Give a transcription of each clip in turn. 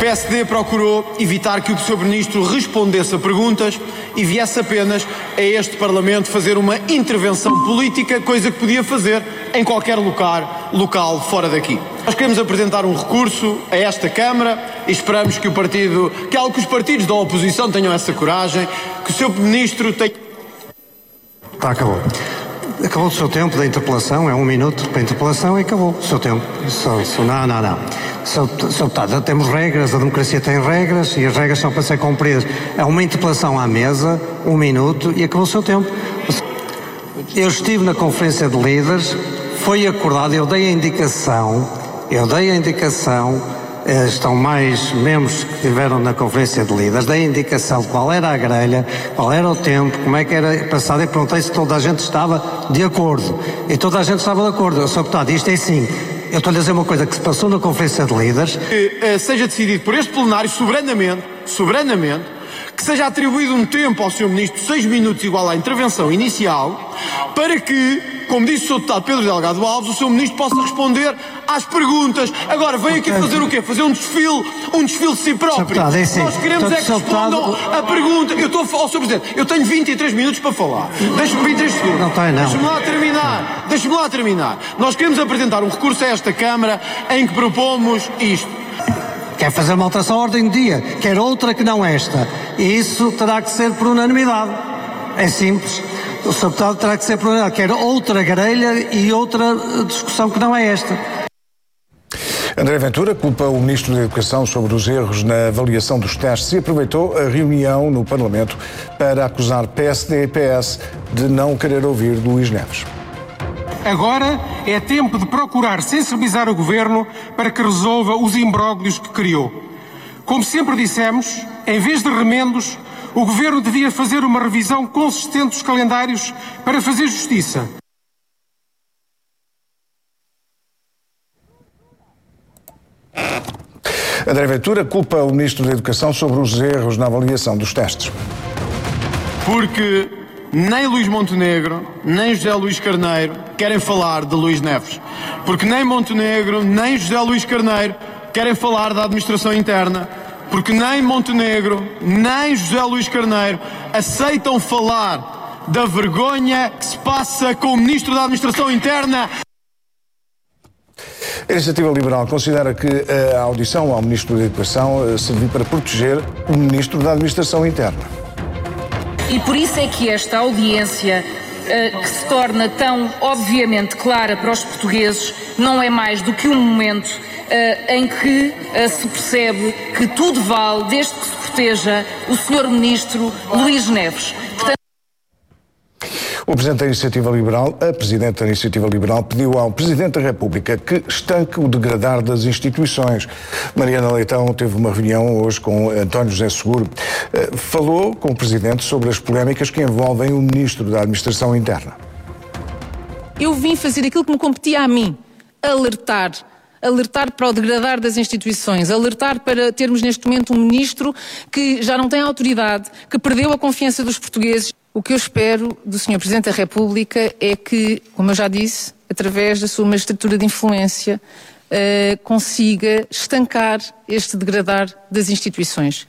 PSD procurou evitar que o Sr. Ministro respondesse a perguntas e viesse apenas a este Parlamento fazer uma intervenção política, coisa que podia fazer em qualquer local fora daqui. Nós queremos apresentar um recurso a esta Câmara e esperamos que os partidos da oposição tenham essa coragem, que o Sr. Ministro tenha... Acabou. Acabou o seu tempo da interpelação, é 1 minuto para a interpelação e acabou o seu tempo. Não. Sr. Deputado, temos regras, a democracia tem regras e as regras são para ser cumpridas. É uma interpelação à mesa, 1 minuto e acabou o seu tempo. Eu estive na conferência de líderes, foi acordado, eu dei a indicação, estão mais membros que estiveram na conferência de líderes, dei a indicação de qual era a grelha, qual era o tempo, como é que era passado, e perguntei se toda a gente estava de acordo. E toda a gente estava de acordo. Sr. Deputado, isto é assim, eu estou a dizer uma coisa que se passou na conferência de líderes. Que seja decidido por este plenário soberanamente, que seja atribuído um tempo ao Sr. Ministro, 6 minutos igual à intervenção inicial, para que, como disse o Sr. Deputado Pedro Delgado Alves, o Sr. Ministro possa responder às perguntas. Agora, vem aqui fazer o quê? Fazer um desfile de si próprio. Deputado, é assim. Nós queremos que respondam a pergunta. Eu estou a falar, Sr. Presidente, eu tenho 23 minutos para falar. Deixe-me 23 segundos. Não tem, não. Deixe-me lá terminar. Nós queremos apresentar um recurso a esta Câmara em que propomos isto. Quer fazer uma alteração à ordem do dia, quer outra que não esta. E isso terá que ser por unanimidade. É simples. O Sr. Deputado terá que ser por unanimidade. Quer outra grelha e outra discussão que não é esta. André Ventura culpa o Ministro da Educação sobre os erros na avaliação dos testes e aproveitou a reunião no Parlamento para acusar PSD e PS de não querer ouvir Luís Neves. Agora é tempo de procurar sensibilizar o Governo para que resolva os imbróglios que criou. Como sempre dissemos, em vez de remendos, o Governo devia fazer uma revisão consistente dos calendários para fazer justiça. André Ventura culpa o Ministro da Educação sobre os erros na avaliação dos testes. Porque nem Luís Montenegro, nem José Luís Carneiro querem falar de Luís Neves. Porque nem Montenegro, nem José Luís Carneiro querem falar da administração interna. Porque nem Montenegro, nem José Luís Carneiro aceitam falar da vergonha que se passa com o Ministro da Administração Interna. A Iniciativa Liberal considera que a audição ao Ministro da Educação serviu para proteger o Ministro da Administração Interna. E por isso é que esta audiência, que se torna tão obviamente clara para os portugueses, não é mais do que um momento em que se percebe que tudo vale desde que se proteja o Sr. Ministro Luís Neves. O Presidente da Iniciativa Liberal, a Presidente da Iniciativa Liberal, pediu ao Presidente da República que estanque o degradar das instituições. Mariana Leitão teve uma reunião hoje com António José Seguro. Falou com o Presidente sobre as polémicas que envolvem o Ministro da Administração Interna. Eu vim fazer aquilo que me competia a mim, alertar para o degradar das instituições, alertar para termos neste momento um Ministro que já não tem autoridade, que perdeu a confiança dos portugueses. O que eu espero do Sr. Presidente da República é que, como eu já disse, através da sua magistratura de influência, consiga estancar este degradar das instituições.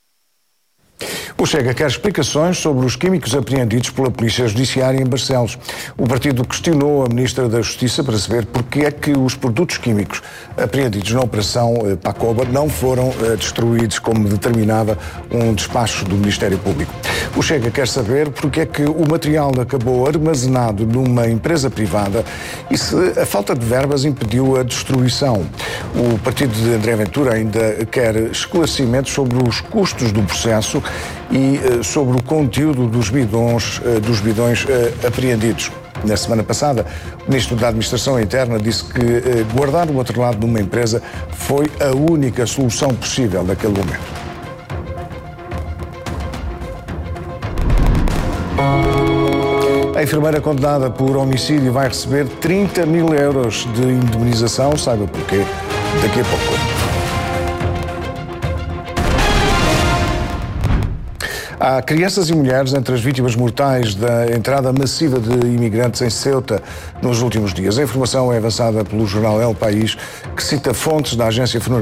O Chega quer explicações sobre os químicos apreendidos pela Polícia Judiciária em Barcelos. O partido questionou a Ministra da Justiça para saber porque é que os produtos químicos apreendidos na Operação Pacoba não foram destruídos como determinava um despacho do Ministério Público. O Chega quer saber porque é que o material acabou armazenado numa empresa privada e se a falta de verbas impediu a destruição. O partido de André Ventura ainda quer esclarecimentos sobre os custos do processo e sobre o conteúdo dos bidões apreendidos. Na semana passada, o Ministro da Administração Interna disse que guardar o atrelado numa empresa foi a única solução possível naquele momento. A enfermeira condenada por homicídio vai receber 30 mil euros de indemnização. Saiba porquê daqui a pouco. Há crianças e mulheres entre as vítimas mortais da entrada massiva de imigrantes em Ceuta nos últimos dias. A informação é avançada pelo jornal El País, que cita fontes da agência funerária